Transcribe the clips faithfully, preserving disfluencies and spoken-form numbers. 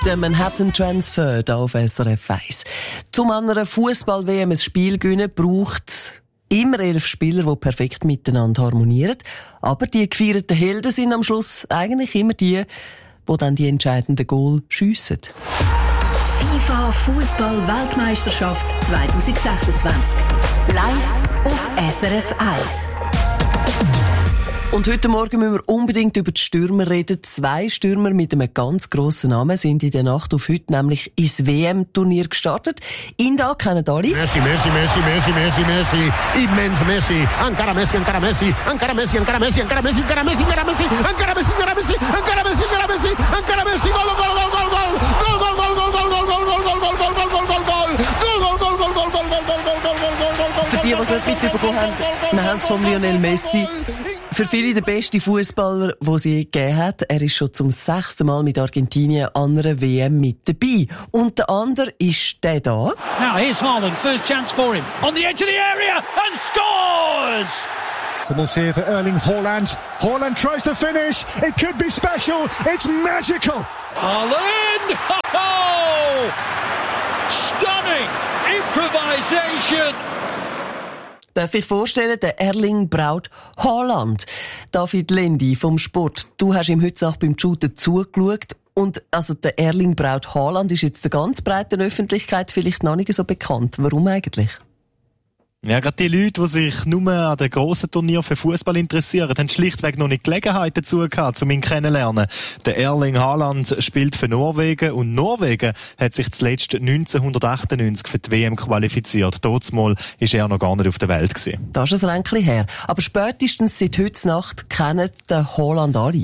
Der Manhattan Transfer hier auf S R F eins. Zum anderen Fußball-W M ein Spiel gewinnen braucht immer elf Spieler, die perfekt miteinander harmonieren. Aber die gefeierten Helden sind am Schluss eigentlich immer die, die dann die entscheidenden Goal schiessen. Die FIFA Fußball-Weltmeisterschaft zwanzig sechsundzwanzig. Live auf S R F eins. Und heute Morgen müssen wir unbedingt über die Stürmer reden. Zwei Stürmer mit einem ganz grossen Namen sind in der Nacht auf heute nämlich ins W M-Turnier gestartet. Ihn da kennen alle. Messi, Messi, Messi, Messi, Messi, Messi, immens Messi, ancora Messi, ancora Messi, ancora Messi, ancora Messi, ancora Messi, ancora Messi, ancora Messi, ancora Messi, ancora Messi, ancora Messi, ancora Messi, ancora Messi, gol, gol, gol, gol, gol, gol, gol, gol, gol, gol, gol, gol, gol, gol, gol, gol. Für die, die es nicht mitbekommen haben, wir haben es von Lionel Messi. Für viele der beste Fußballer, den sie je gegeben hat. Er ist schon zum sechsten Mal mit Argentinien an einer W M mit dabei. Und der andere ist der da. Now here's Haaland, first chance for him. On the edge of the area and scores! Almost here for Erling Haaland. Haaland tries to finish. It could be special. It's magical. Haaland! Oh! Stunning improvisation! Darf ich vorstellen, der Erling Braut Haaland. David Lendi vom Sport. Du hast ihm heute Nacht beim Shooten zugeschaut. Und also der Erling Braut Haaland ist jetzt der ganz breiten Öffentlichkeit vielleicht noch nicht so bekannt. Warum eigentlich? Ja, gerade die Leute, die sich nur an den grossen Turnieren für Fußball interessieren, haben schlichtweg noch nicht Gelegenheit dazu gehabt, um ihn kennenzulernen. Der Erling Haaland spielt für Norwegen und Norwegen hat sich zuletzt neunzehnhundertachtundneunzig für die W M qualifiziert. Dazumal war er noch gar nicht auf der Welt gewesen. Das ist ein Ränkchen her. Aber spätestens seit heute Nacht kennen den Haaland alle.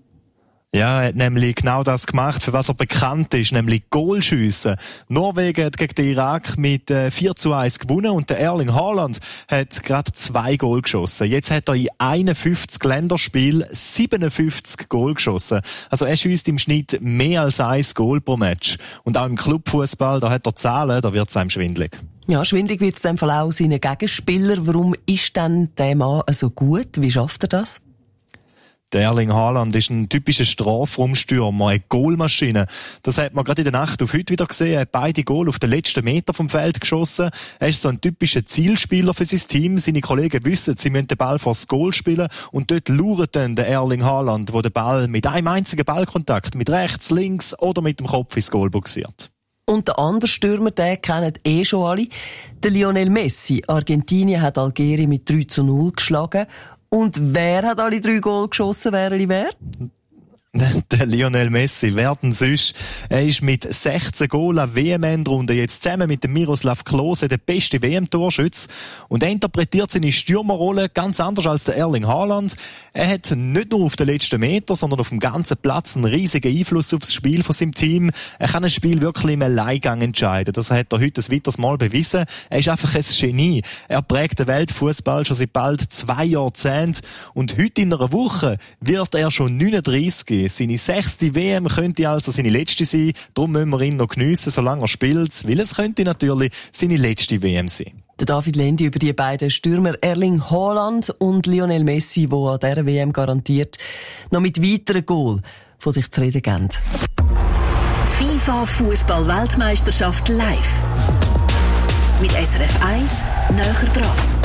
Ja, er hat nämlich genau das gemacht, für was er bekannt ist, nämlich Goalschiessen. Norwegen hat gegen den Irak mit äh, vier zu eins gewonnen und der Erling Haaland hat gerade zwei Goal geschossen. Jetzt hat er in einundfünfzig Länderspielen siebenundfünfzig Goal geschossen. Also er schiesst im Schnitt mehr als ein Goal pro Match. Und auch im Clubfußball, da hat er Zahlen, da wird es einem schwindelig. Ja, schwindelig wird es in dem Fall auch seinen Gegenspieler. Warum ist denn der Mann so gut? Wie schafft er das? Der Erling Haaland ist ein typischer Strafraumstürmer, eine Goalmaschine. Das hat man gerade in der Nacht auf heute wieder gesehen. Er hat beide Goal auf den letzten Meter vom Feld geschossen. Er ist so ein typischer Zielspieler für sein Team. Seine Kollegen wissen, sie müssen den Ball vor das Goal spielen. Und dort lauert dann der Erling Haaland, wo den Ball mit einem einzigen Ballkontakt, mit rechts, links oder mit dem Kopf ins Goal boxiert. Und der andere Stürmer, den kennen eh schon alle. Der Lionel Messi. Argentinien hat Algerien mit drei zu null geschlagen. Und wer hat alle drei Goal geschossen? Wer oder wer? Der Lionel Messi, wer denn sonst? Er ist mit sechzehn Goal an W M-Endrunde jetzt zusammen mit dem Miroslav Klose der beste W M-Torschütze. Und er interpretiert seine Stürmerrolle ganz anders als der Erling Haaland. Er hat nicht nur auf den letzten Meter, sondern auf dem ganzen Platz einen riesigen Einfluss aufs Spiel von seinem Team. Er kann ein Spiel wirklich im Alleingang entscheiden. Das hat er heute ein weiteres Mal bewiesen. Er ist einfach ein Genie. Er prägt den Weltfußball schon seit bald zwei Jahrzehnten. Und heute in einer Woche wird er schon neununddreissig. Seine sechste W M könnte also seine letzte sein. Darum müssen wir ihn noch geniessen, solange er spielt. Weil es könnte natürlich seine letzte W M sein. Der David Lendi über die beiden Stürmer Erling Haaland und Lionel Messi, die an dieser W M garantiert noch mit weiteren Goal von sich zu reden geben. Die FIFA Fußball-Weltmeisterschaft live. Mit S R F eins näher dran.